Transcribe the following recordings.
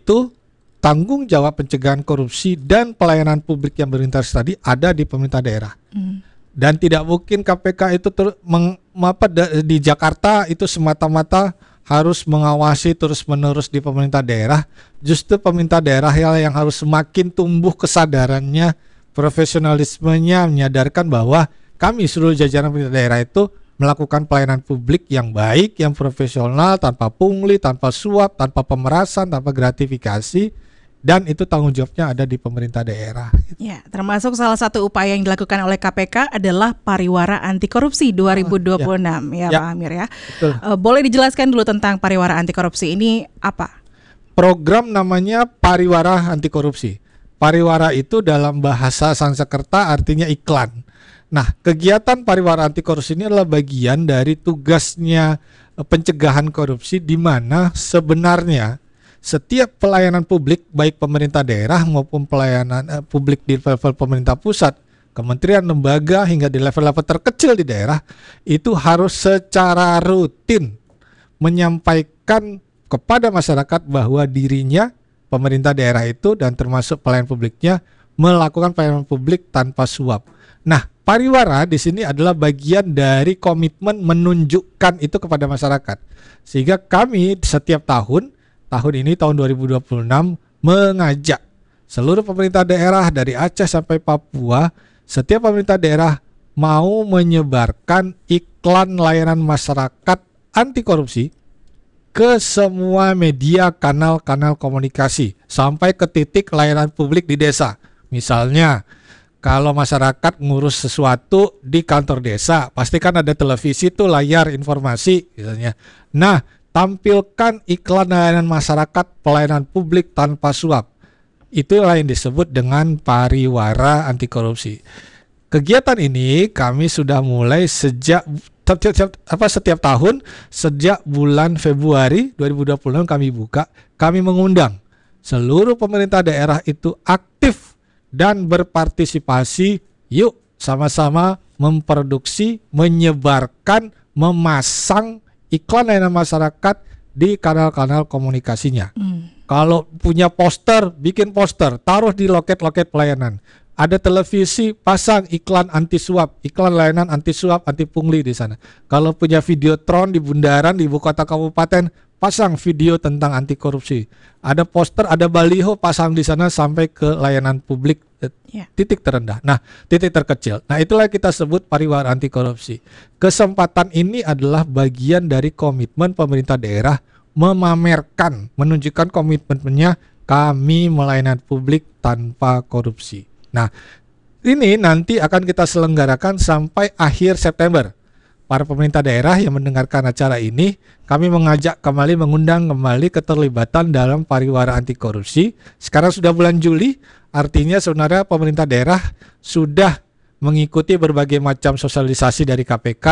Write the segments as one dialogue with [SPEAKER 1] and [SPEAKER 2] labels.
[SPEAKER 1] itu tanggung jawab pencegahan korupsi dan pelayanan publik yang berintegrasi tadi ada di pemerintah daerah. Dan tidak mungkin KPK itu di Jakarta itu semata-mata harus mengawasi terus-menerus di pemerintah daerah. Justru pemerintah daerah yang harus semakin tumbuh kesadarannya, profesionalismenya, menyadarkan bahwa kami seluruh jajaran pemerintah daerah itu melakukan pelayanan publik yang baik, yang profesional, tanpa pungli, tanpa suap, tanpa pemerasan, tanpa gratifikasi. Dan itu tanggung jawabnya ada di pemerintah daerah.
[SPEAKER 2] Ya, termasuk salah satu upaya yang dilakukan oleh KPK adalah Pariwara Anti Korupsi 2026 ya Pak Amir ya. Boleh dijelaskan dulu tentang Pariwara Anti Korupsi ini apa?
[SPEAKER 1] Program namanya Pariwara Anti Korupsi. Pariwara itu dalam bahasa Sanskerta artinya iklan. Nah, kegiatan Pariwara Anti Korupsi ini adalah bagian dari tugasnya pencegahan korupsi, di mana sebenarnya setiap pelayanan publik, baik pemerintah daerah maupun pelayanan publik di level pemerintah pusat, kementerian, lembaga, hingga di level-level terkecil di daerah, itu harus secara rutin menyampaikan kepada masyarakat bahwa dirinya, pemerintah daerah itu, dan termasuk pelayanan publiknya, melakukan pelayanan publik tanpa suap. Nah, pariwara di sini adalah bagian dari komitmen menunjukkan itu kepada masyarakat. Sehingga kami setiap tahun ini tahun 2026 mengajak seluruh pemerintah daerah dari Aceh sampai Papua, setiap pemerintah daerah mau menyebarkan iklan layanan masyarakat anti korupsi ke semua media kanal-kanal komunikasi sampai ke titik layanan publik di desa. Misalnya kalau masyarakat ngurus sesuatu di kantor desa, pasti kan ada televisi tuh, layar informasi misalnya. Nah, tampilkan iklan layanan masyarakat pelayanan publik tanpa suap. Itulah yang disebut dengan Pariwara Anti Korupsi. Kegiatan ini kami sudah mulai setiap tahun, sejak bulan Februari 2020 kami buka. Kami mengundang seluruh pemerintah daerah itu aktif dan berpartisipasi. Yuk sama-sama memproduksi, menyebarkan, memasang iklan layanan masyarakat di kanal-kanal komunikasinya. Kalau punya poster, bikin poster, taruh di loket-loket pelayanan. Ada televisi, pasang iklan anti suap, iklan layanan anti suap, anti pungli di sana. Kalau punya videotron di bundaran di ibu kota kabupaten, pasang video tentang anti korupsi. Ada poster, ada baliho, pasang di sana sampai ke layanan publik titik terendah. Nah, titik terkecil. Nah, itulah kita sebut Pariwara Anti Korupsi. Kesempatan ini adalah bagian dari komitmen pemerintah daerah memamerkan, menunjukkan komitmennya kami melayani publik tanpa korupsi. Nah, ini nanti akan kita selenggarakan sampai akhir September. Para pemerintah daerah yang mendengarkan acara ini, kami mengundang kembali keterlibatan dalam Pariwara Anti Korupsi. Sekarang sudah bulan Juli, artinya sebenarnya pemerintah daerah sudah mengikuti berbagai macam sosialisasi dari KPK,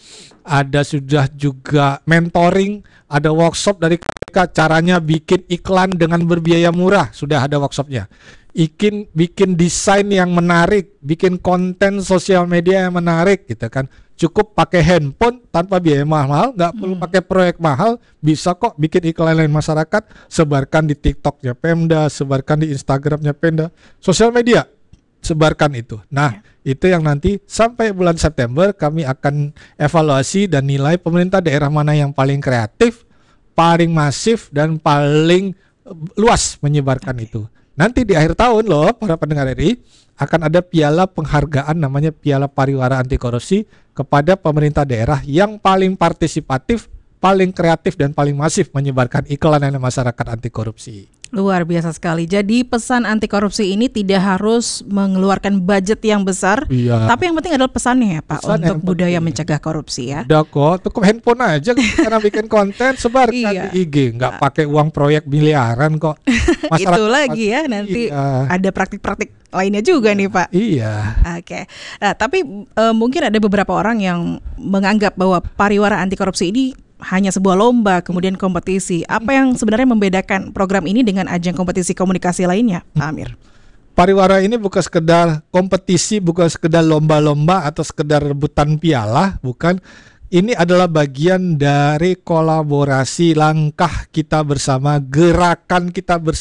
[SPEAKER 1] sudah juga mentoring, ada workshop dari KPK, caranya bikin iklan dengan berbiaya murah, sudah ada workshopnya. Bikin desain yang menarik, bikin konten sosial media yang menarik gitu kan. Cukup pakai handphone tanpa biaya mahal, nggak perlu pakai proyek mahal, bisa kok bikin iklan lain masyarakat, sebarkan di TikToknya Pemda, sebarkan di Instagramnya Pemda, sosial media, sebarkan itu. Nah, itu yang nanti sampai bulan September kami akan evaluasi dan nilai pemerintah daerah mana yang paling kreatif, paling masif, dan paling luas menyebarkan itu. Nanti di akhir tahun loh, para pendengar RI, akan ada piala penghargaan namanya Piala Pariwara Anti Korupsi kepada pemerintah daerah yang paling partisipatif, paling kreatif, dan paling masif menyebarkan iklan layanan masyarakat anti korupsi.
[SPEAKER 2] Luar biasa sekali. Jadi pesan anti korupsi ini tidak harus mengeluarkan budget yang besar, tapi yang penting adalah pesannya ya Pak, untuk budaya mencegah korupsi ya.
[SPEAKER 1] Udah kok, cukup handphone aja karena bikin konten, sebarkan di IG, nggak pakai uang proyek miliaran kok.
[SPEAKER 2] Itu lagi ya, nanti ada praktik-praktik lainnya juga nih Pak.
[SPEAKER 1] Iya.
[SPEAKER 2] Oke. Nah, tapi mungkin ada beberapa orang yang menganggap bahwa Pariwara Anti Korupsi ini hanya sebuah lomba, kemudian kompetisi. Apa yang sebenarnya membedakan program ini dengan ajang kompetisi komunikasi lainnya, Pak Amir?
[SPEAKER 1] Pariwara ini bukan sekedar kompetisi, bukan sekedar lomba-lomba atau sekedar rebutan piala, bukan. Ini adalah bagian dari kolaborasi langkah kita bersama, gerakan kita bersama.